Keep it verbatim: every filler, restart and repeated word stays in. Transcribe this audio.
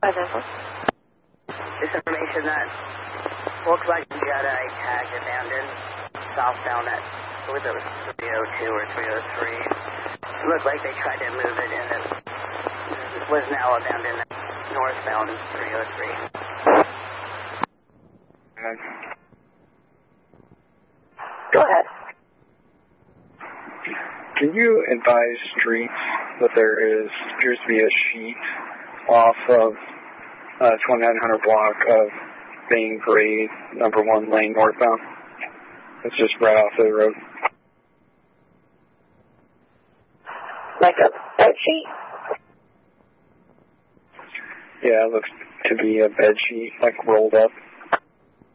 This information that Volkswagen Jetta tagged abandoned southbound at, I believe it was three oh two or three oh three. It looked like they tried to move it and it was now abandoned northbound three oh three. Go ahead. Can you advise streets that there is, appears to be a sheet off of uh, twenty-nine hundred block of Bain Parade, number one lane northbound? It's just right off the road. Like a bed sheet? Yeah, it looks to be a bed sheet, like rolled up.